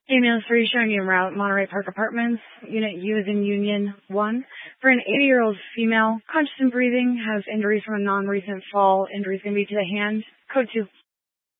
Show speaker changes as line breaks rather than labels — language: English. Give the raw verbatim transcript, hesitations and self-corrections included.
Ambulance three showing you en route, Monterey Park Apartments. Unit U is in Union one. For an eighty-year-old female, conscious and breathing, has injuries from a non-recent fall. Injuries going to be to the hand. Code two.